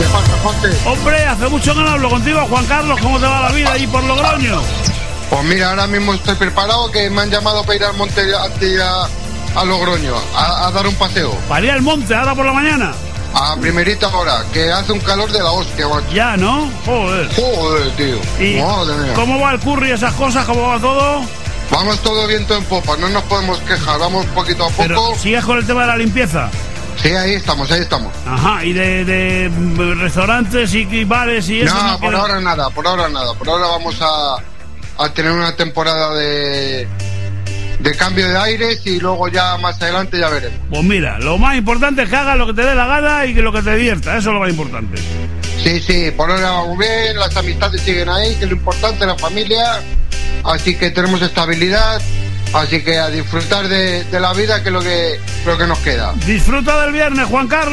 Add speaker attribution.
Speaker 1: pasa, José?
Speaker 2: Hombre, hace mucho que no hablo contigo, Juan Carlos. ¿Cómo te va la vida ahí por Logroño?
Speaker 1: Pues mira, ahora mismo estoy preparado, que me han llamado para ir al monte a Logroño, a dar un paseo.
Speaker 2: Para ir al monte ahora por la mañana.
Speaker 1: A primerita hora, que hace un calor de la hostia, macho.
Speaker 2: Ya, ¿no? Joder.
Speaker 1: Joder, tío.
Speaker 2: ¿Y
Speaker 1: madre mía.
Speaker 2: cómo va el curry y esas cosas? ¿Cómo va todo?
Speaker 1: Vamos todo viento en popa, no nos podemos quejar, vamos poquito a poco.
Speaker 2: Pero sigues con el tema de la limpieza.
Speaker 1: Sí, ahí estamos.
Speaker 2: Ajá, y de restaurantes y bares y eso.
Speaker 1: No, por ahora nada. Por ahora vamos a tener una temporada de cambio de aires y luego ya más adelante ya veremos.
Speaker 2: Pues mira, lo más importante es que hagas lo que te dé la gana y que lo que te divierta, eso es lo más importante.
Speaker 1: Sí, por ahora vamos bien, las amistades siguen ahí, que es lo importante, la familia, así que tenemos estabilidad, así que a disfrutar de la vida, que es lo que nos queda.
Speaker 2: Disfruta del viernes, Juan Carlos.